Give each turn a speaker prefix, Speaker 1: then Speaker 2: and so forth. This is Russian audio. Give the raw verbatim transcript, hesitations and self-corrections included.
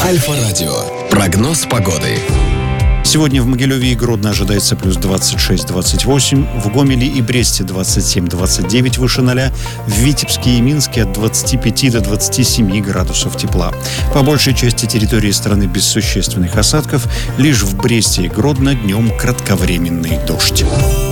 Speaker 1: Альфа-радио. Прогноз погоды.
Speaker 2: Сегодня в Могилеве и Гродно ожидается плюс двадцать шесть - двадцать восемь, в Гомеле и Бресте двадцать семь - двадцать девять выше ноля, в Витебске и Минске от двадцати пяти до двадцати семи градусов тепла. По большей части территории страны без существенных осадков, лишь в Бресте и Гродно днем кратковременный дождь.